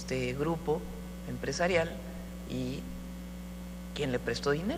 este grupo empresarial y quien le prestó dinero.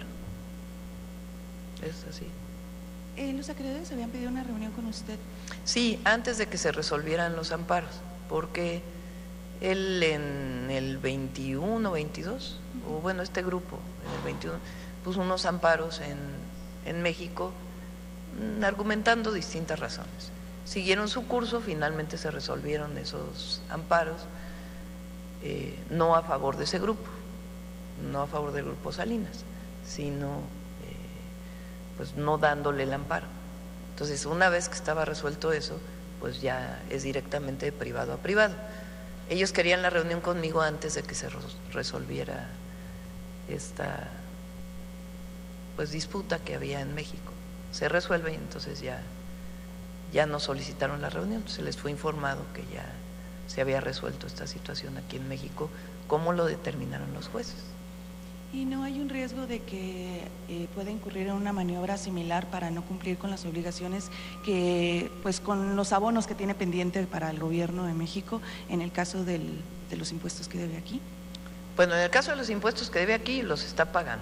Es así. ¿Los acreedores habían pedido una reunión con usted? Sí, antes de que se resolvieran los amparos, porque él en el 21, 22, o bueno, este grupo en el 21 puso unos amparos en México, argumentando distintas razones. Siguieron su curso, finalmente se resolvieron esos amparos, no a favor de ese grupo, no a favor del grupo Salinas, sino pues no dándole el amparo. Entonces, una vez que estaba resuelto eso, pues ya es directamente de privado a privado. Ellos querían la reunión conmigo antes de que se resolviera esta pues disputa que había en México. Se resuelve y entonces ya nos solicitaron la reunión, se les fue informado que ya se había resuelto esta situación aquí en México, como lo determinaron los jueces. ¿Y no hay un riesgo de que pueda incurrir en una maniobra similar para no cumplir con las obligaciones que, pues, con los abonos que tiene pendiente para el gobierno de México en el caso de los impuestos que debe aquí? Bueno, en el caso de los impuestos que debe aquí, los está pagando.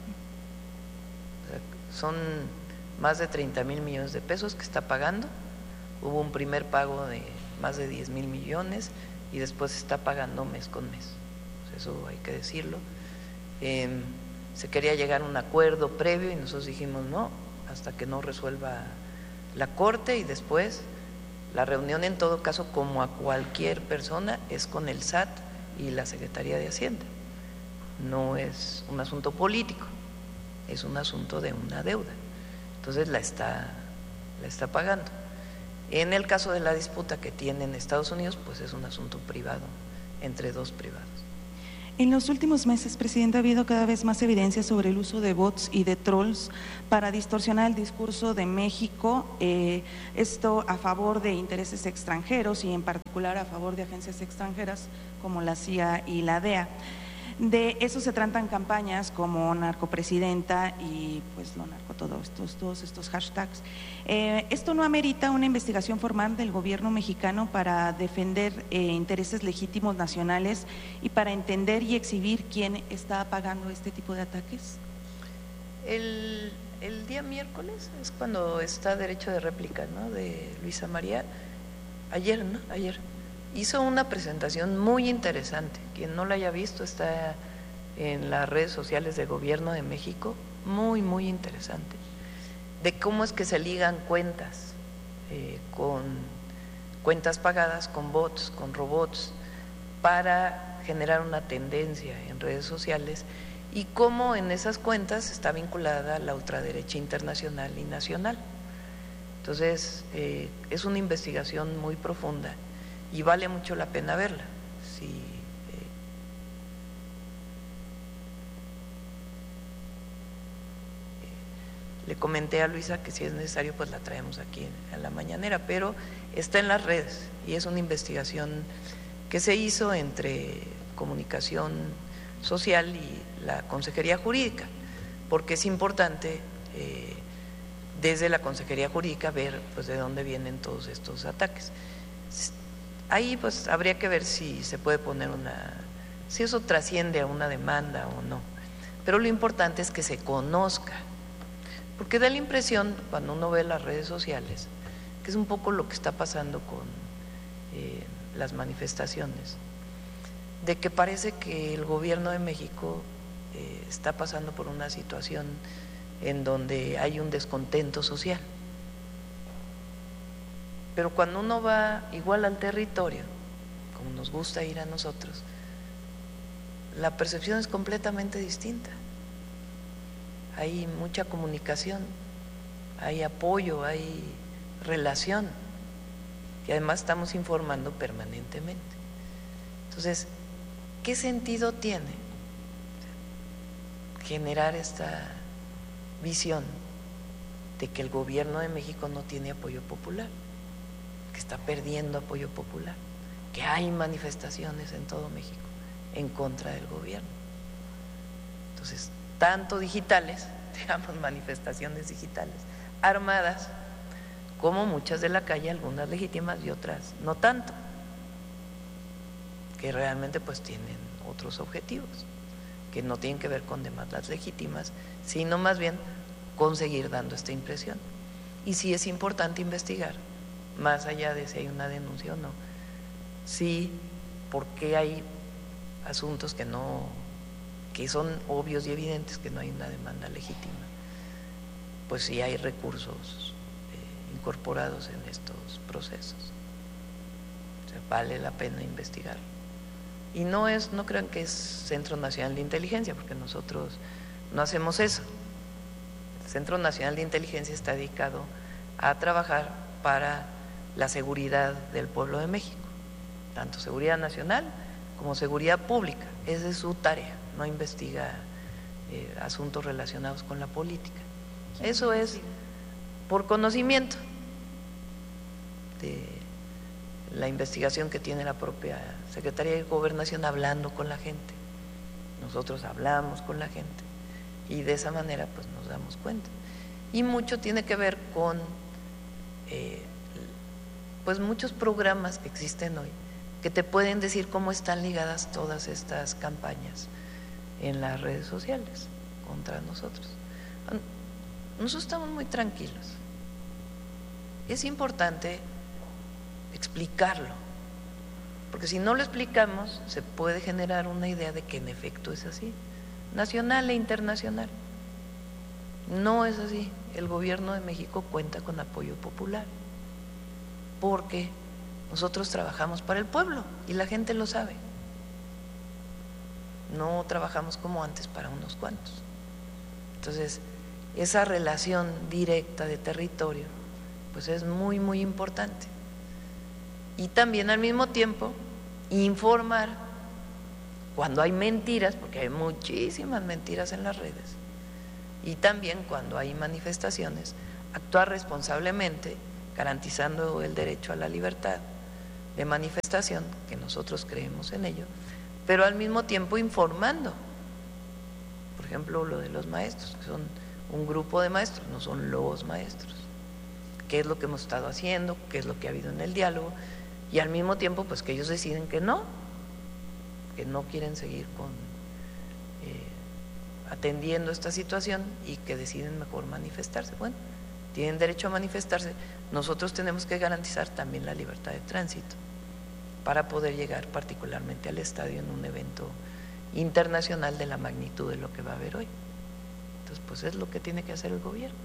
O sea, son más de 30,000 millones de pesos que está pagando. Hubo un primer pago de más de 10,000 millones y después se está pagando mes con mes. Pues eso hay que decirlo. Se quería llegar a un acuerdo previo y nosotros dijimos no, hasta que no resuelva la Corte, y después la reunión en todo caso, como a cualquier persona, es con el SAT y la Secretaría de Hacienda. No es un asunto político, es un asunto de una deuda. Entonces la está pagando. En el caso de la disputa que tiene en Estados Unidos, pues es un asunto privado, entre dos privados. En los últimos meses, presidente, ha habido cada vez más evidencia sobre el uso de bots y de trolls para distorsionar el discurso de México, esto a favor de intereses extranjeros y en particular a favor de agencias extranjeras como la CIA y la DEA. De eso se tratan campañas como narcopresidenta y pues lo narco, todos estos hashtags. ¿Esto no amerita una investigación formal del gobierno mexicano para defender intereses legítimos nacionales y para entender y exhibir quién está pagando este tipo de ataques? El día miércoles es cuando está derecho de réplica, ¿no?, de Luisa María. Ayer, ¿no? Ayer hizo una presentación muy interesante. Quien no la haya visto está en las redes sociales del Gobierno de México, muy, muy interesante, de cómo es que se ligan cuentas, con cuentas pagadas, con bots, con robots, para generar una tendencia en redes sociales, y cómo en esas cuentas está vinculada la ultraderecha internacional y nacional. Entonces, es una investigación muy profunda y vale mucho la pena verla. Sí, le comenté a Luisa que si es necesario pues la traemos aquí a la mañanera, pero está en las redes y es una investigación que se hizo entre Comunicación Social y la Consejería Jurídica, porque es importante desde la Consejería Jurídica ver pues de dónde vienen todos estos ataques. Ahí pues habría que ver si se puede poner si eso trasciende a una demanda o no, pero lo importante es que se conozca, porque da la impresión cuando uno ve las redes sociales que es un poco lo que está pasando con las manifestaciones, de que parece que el gobierno de México está pasando por una situación en donde hay un descontento social. Pero cuando uno va igual al territorio, como nos gusta ir a nosotros, la percepción es completamente distinta. Hay mucha comunicación, hay apoyo, hay relación, y además estamos informando permanentemente. Entonces, ¿qué sentido tiene generar esta visión de que el gobierno de México no tiene apoyo popular, que está perdiendo apoyo popular, que hay manifestaciones en todo México en contra del gobierno? Entonces, tanto digitales, digamos manifestaciones digitales, armadas, como muchas de la calle, algunas legítimas y otras no tanto. que realmente pues tienen otros objetivos, que no tienen que ver con demandas legítimas, sino más bien con seguir dando esta impresión. Y sí es importante investigar, más allá de si hay una denuncia o no, sí, porque hay asuntos que son obvios y evidentes que no hay una demanda legítima, pues sí hay recursos incorporados en estos procesos. O sea, vale la pena investigar. Y no crean que es Centro Nacional de Inteligencia, porque nosotros no hacemos eso. El Centro Nacional de Inteligencia está dedicado a trabajar para la seguridad del pueblo de México, tanto seguridad nacional como seguridad pública. Esa es su tarea, no investiga asuntos relacionados con la política. Eso es por conocimiento de la investigación que tiene la propia Secretaría de Gobernación, hablando con la gente. Nosotros hablamos con la gente y de esa manera pues nos damos cuenta. Y mucho tiene que ver con pues muchos programas que existen hoy que te pueden decir cómo están ligadas todas estas campañas en las redes sociales contra nosotros. Nosotros estamos muy tranquilos. Es importante explicarlo, porque si no lo explicamos se puede generar una idea de que en efecto es así, nacional e internacional. No es así. El gobierno de México cuenta con apoyo popular, porque nosotros trabajamos para el pueblo y la gente lo sabe. No trabajamos como antes para unos cuantos. Entonces, esa relación directa de territorio pues es muy, muy importante. Y también al mismo tiempo informar cuando hay mentiras, porque hay muchísimas mentiras en las redes, y también cuando hay manifestaciones, actuar responsablemente, garantizando el derecho a la libertad de manifestación, que nosotros creemos en ello, pero al mismo tiempo informando. Por ejemplo, lo de los maestros, que son un grupo de maestros, no son los maestros. ¿Qué es lo que hemos estado haciendo? ¿Qué es lo que ha habido en el diálogo? Y al mismo tiempo pues que ellos deciden que no quieren seguir atendiendo esta situación y que deciden mejor manifestarse. Bueno, tienen derecho a manifestarse. Nosotros tenemos que garantizar también la libertad de tránsito para poder llegar particularmente al estadio en un evento internacional de la magnitud de lo que va a haber hoy. Entonces pues es lo que tiene que hacer el gobierno.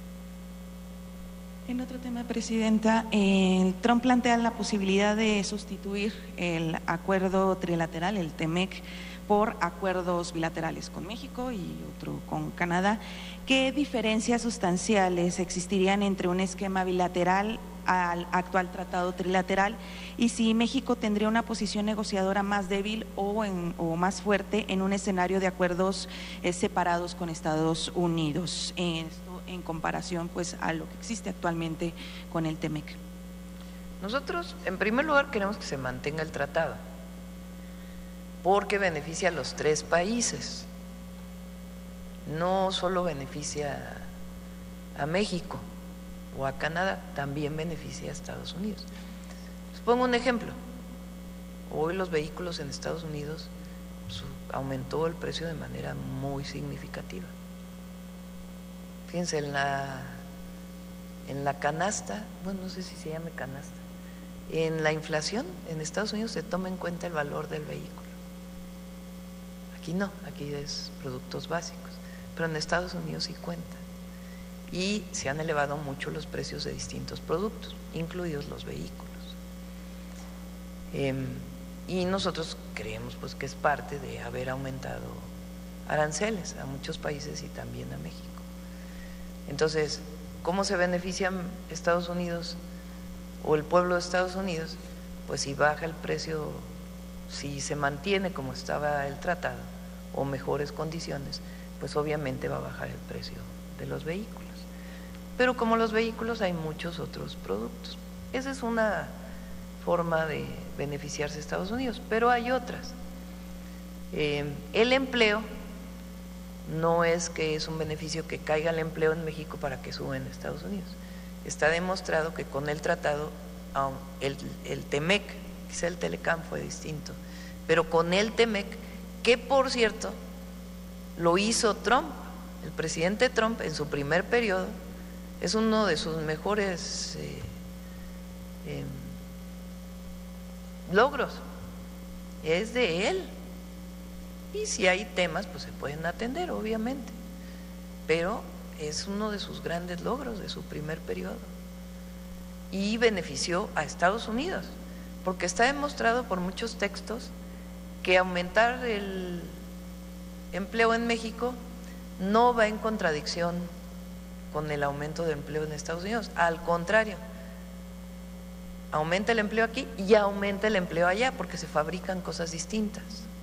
En otro tema, Presidenta, Trump plantea la posibilidad de sustituir el acuerdo trilateral, el TEMEC, por acuerdos bilaterales con México y otro con Canadá. ¿Qué diferencias sustanciales existirían entre un esquema bilateral al actual tratado trilateral? Y si México tendría una posición negociadora más débil o más fuerte en un escenario de acuerdos separados con Estados Unidos, en comparación pues a lo que existe actualmente con el TEMEC. Nosotros, en primer lugar, queremos que se mantenga el tratado, porque beneficia a los tres países, no solo beneficia a México o a Canadá, también beneficia a Estados Unidos. Les pongo un ejemplo. Hoy los vehículos en Estados Unidos aumentó el precio de manera muy significativa. Fíjense, en la canasta, bueno, no sé si se llame canasta, en la inflación en Estados Unidos se toma en cuenta el valor del vehículo. Aquí no, aquí es productos básicos, pero en Estados Unidos sí cuenta. Y se han elevado mucho los precios de distintos productos, incluidos los vehículos. Y nosotros creemos pues que es parte de haber aumentado aranceles a muchos países y también a México. Entonces, ¿cómo se benefician Estados Unidos o el pueblo de Estados Unidos? Pues si baja el precio, si se mantiene como estaba el tratado o mejores condiciones, pues obviamente va a bajar el precio de los vehículos. Pero como los vehículos hay muchos otros productos. Esa es una forma de beneficiarse a Estados Unidos, pero hay otras. El empleo no es que es un beneficio que caiga el empleo en México para que suba en Estados Unidos. Está demostrado que con el tratado, el TEMEC, quizá el Telecam fue distinto, pero con el TEMEC, que por cierto lo hizo Trump. El presidente Trump en su primer periodo es uno de sus mejores logros, es de él. Y si hay temas, pues se pueden atender, obviamente, pero es uno de sus grandes logros de su primer periodo y benefició a Estados Unidos, porque está demostrado por muchos textos que aumentar el empleo en México no va en contradicción con el aumento de empleo en Estados Unidos, al contrario, aumenta el empleo aquí y aumenta el empleo allá, porque se fabrican cosas distintas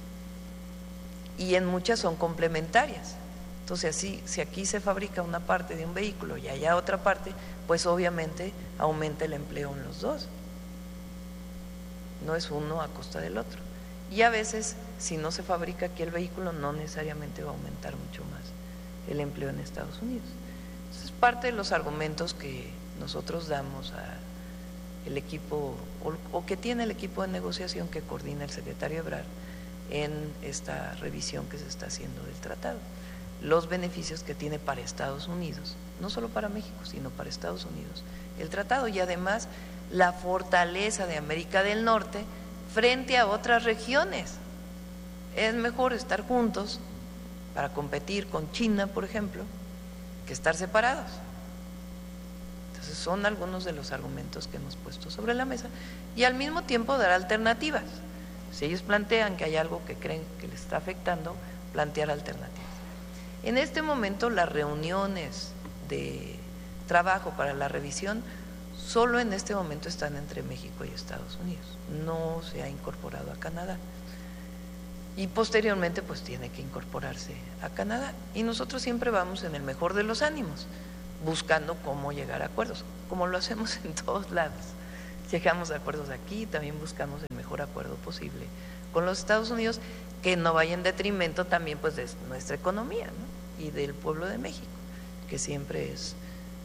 y en muchas son complementarias. Entonces, así, si aquí se fabrica una parte de un vehículo y allá otra parte, pues obviamente aumenta el empleo en los dos, no es uno a costa del otro. Y a veces, si no se fabrica aquí el vehículo, no necesariamente va a aumentar mucho más el empleo en Estados Unidos. Entonces, parte de los argumentos que nosotros damos al equipo, o que tiene el equipo de negociación que coordina el secretario Ebrard en esta revisión que se está haciendo del tratado. Los beneficios que tiene para Estados Unidos, no solo para México, sino para Estados Unidos, el tratado, y además la fortaleza de América del Norte frente a otras regiones. Es mejor estar juntos para competir con China, por ejemplo, que estar separados. Entonces son algunos de los argumentos que hemos puesto sobre la mesa y al mismo tiempo dar alternativas. Si ellos plantean que hay algo que creen que les está afectando, plantear alternativas. En este momento las reuniones de trabajo para la revisión solo en este momento están entre México y Estados Unidos, no se ha incorporado a Canadá y posteriormente pues tiene que incorporarse a Canadá, y nosotros siempre vamos en el mejor de los ánimos buscando cómo llegar a acuerdos, como lo hacemos en todos lados. Llegamos a acuerdos aquí, también buscamos el mejor acuerdo posible con los Estados Unidos, que no vaya en detrimento también pues de nuestra economía, ¿no? Y del pueblo de México, que siempre es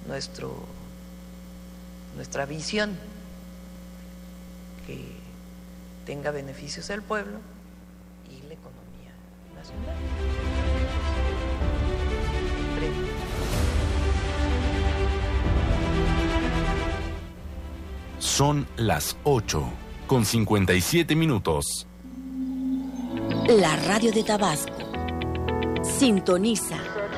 nuestra visión, que tenga beneficios el pueblo y la economía nacional. Son las 8:57. La radio de Tabasco. Sintoniza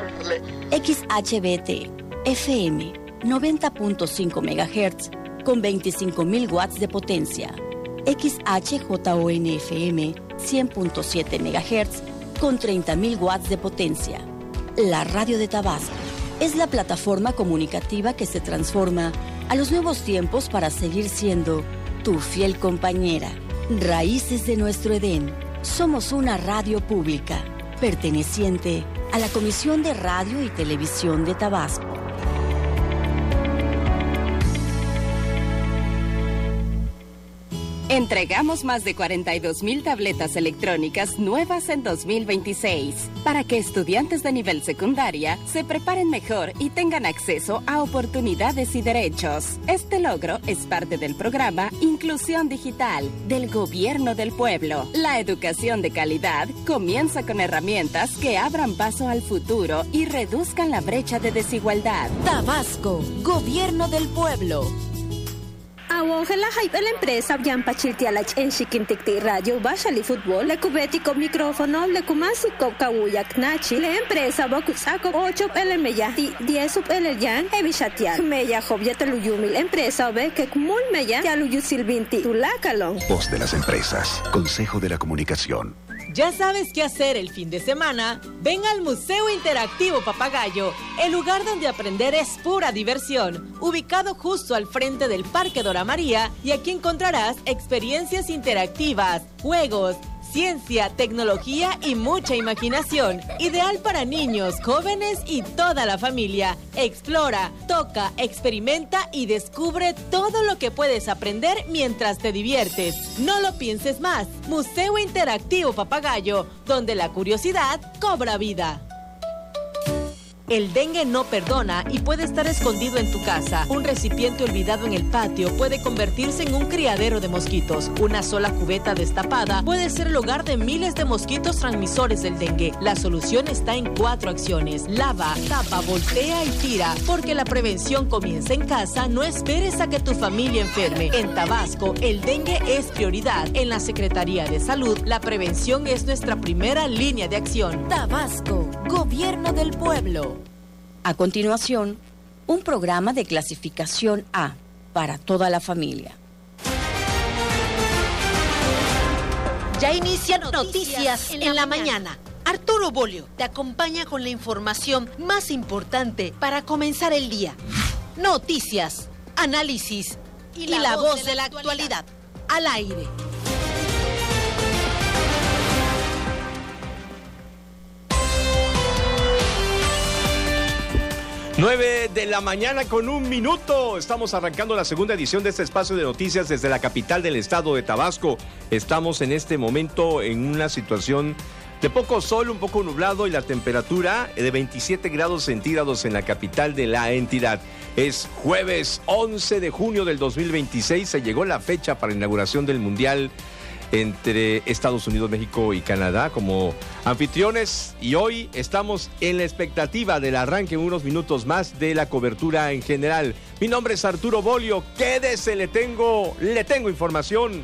XHBT FM 90.5 MHz con 25.000 watts de potencia. XHJON FM 100.7 MHz con 30.000 watts de potencia. La radio de Tabasco es la plataforma comunicativa que se transforma a los nuevos tiempos para seguir siendo tu fiel compañera. Raíces de nuestro Edén. Somos una radio pública, perteneciente a la Comisión de Radio y Televisión de Tabasco. Entregamos más de 42,000 tabletas electrónicas nuevas en 2026 para que estudiantes de nivel secundaria se preparen mejor y tengan acceso a oportunidades y derechos. Este logro es parte del programa Inclusión Digital del Gobierno del Pueblo. La educación de calidad comienza con herramientas que abran paso al futuro y reduzcan la brecha de desigualdad. Tabasco, Gobierno del Pueblo. Awongela hype la empresa Yampa Chiltialach en Chiquinticti Radio Bashali Fútbol, le cubetico micrófono, le kumasico kawuyak nachi, la empresa Bakusako 8 LMya, 10 sub LYan, Evishatial, Meya Jobya Teluyumi, la empresa ve que Kumul Meya, Yaluyu Silvinti, Tulakalon. Voz de las empresas, Consejo de la Comunicación. ¿Ya sabes qué hacer el fin de semana? Ven al Museo Interactivo Papagayo, el lugar donde aprender es pura diversión, ubicado justo al frente del Parque Dora María, y aquí encontrarás experiencias interactivas, juegos, ciencia, tecnología y mucha imaginación. Ideal para niños, jóvenes y toda la familia. Explora, toca, experimenta y descubre todo lo que puedes aprender mientras te diviertes. No lo pienses más. Museo Interactivo Papagayo, donde la curiosidad cobra vida. El dengue no perdona y puede estar escondido en tu casa. Un recipiente olvidado en el patio puede convertirse en un criadero de mosquitos. Una sola cubeta destapada puede ser el hogar de miles de mosquitos transmisores del dengue. La solución está en 4 acciones. Lava, tapa, voltea y tira. Porque la prevención comienza en casa, no esperes a que tu familia enferme. En Tabasco, el dengue es prioridad. En la Secretaría de Salud, la prevención es nuestra primera línea de acción. Tabasco, Gobierno del Pueblo. A continuación, un programa de clasificación A para toda la familia. Ya inician Noticias en la mañana. Arturo Bolio te acompaña con la información más importante para comenzar el día. Noticias, análisis y la voz de la actualidad. Al aire. 9 de la mañana con 1 minuto. Estamos arrancando la segunda edición de este espacio de noticias desde la capital del estado de Tabasco. Estamos en este momento en una situación de poco sol, un poco nublado y la temperatura de 27 grados centígrados en la capital de la entidad. Es jueves 11 de junio del 2026. Se llegó la fecha para la inauguración del Mundial entre Estados Unidos, México y Canadá como anfitriones, y hoy estamos en la expectativa del arranque en unos minutos más de la cobertura en general. Mi nombre es Arturo Bolio, quédese, le tengo información.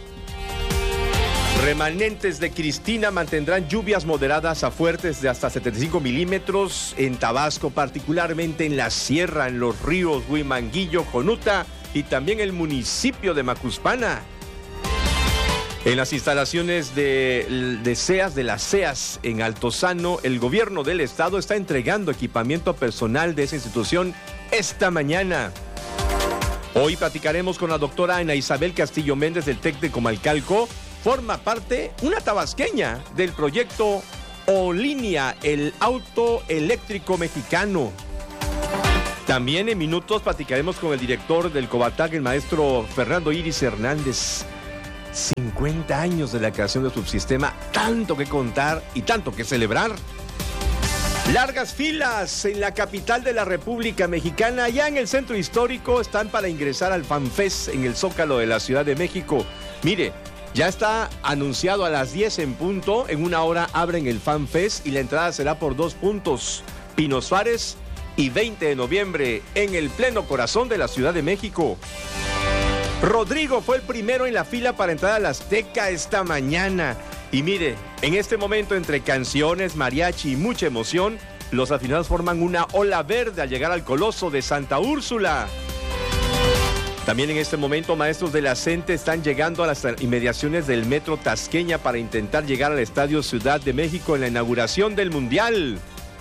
Remanentes de Cristina mantendrán lluvias moderadas a fuertes de hasta 75 milímetros en Tabasco, particularmente en la sierra, en los ríos Huimanguillo, Jonuta y también el municipio de Macuspana. En las instalaciones de las CEAS en Altozano, el gobierno del estado está entregando equipamiento personal de esa institución esta mañana. Hoy platicaremos con la doctora Ana Isabel Castillo Méndez del TEC de Comalcalco. Forma parte una tabasqueña del proyecto O-Línea, el auto eléctrico mexicano. También en minutos platicaremos con el director del Cobatag, el maestro Fernando Iris Hernández. 50 años de la creación del subsistema, tanto que contar y tanto que celebrar. Largas filas en la capital de la República Mexicana, ya en el centro histórico, están para ingresar al FanFest en el Zócalo de la Ciudad de México. Mire, ya está anunciado a las 10 en punto, en 1 hora abren el FanFest y la entrada será por 2 puntos, Pino Suárez y 20 de noviembre, en el pleno corazón de la Ciudad de México. Rodrigo fue el primero en la fila para entrar a la Azteca esta mañana. Y mire, en este momento entre canciones, mariachi y mucha emoción, los aficionados forman una ola verde al llegar al Coloso de Santa Úrsula. También en este momento maestros de la CENTE están llegando a las inmediaciones del Metro Tasqueña para intentar llegar al Estadio Ciudad de México en la inauguración del Mundial.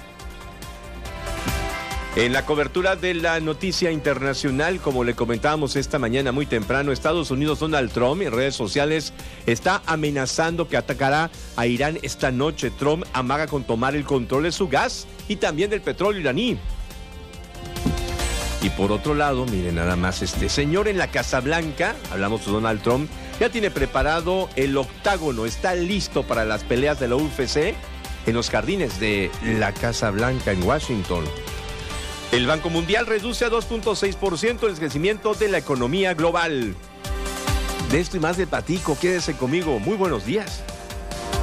En la cobertura de la noticia internacional, como le comentábamos esta mañana muy temprano, Estados Unidos, Donald Trump en redes sociales está amenazando que atacará a Irán esta noche. Trump amaga con tomar el control de su gas y también del petróleo iraní. Y por otro lado, miren nada más, este señor en la Casa Blanca, hablamos de Donald Trump, ya tiene preparado el octágono, está listo para las peleas de la UFC en los jardines de la Casa Blanca en Washington. El Banco Mundial reduce a 2.6% el crecimiento de la economía global. De esto y más de platico, quédese conmigo. Muy buenos días.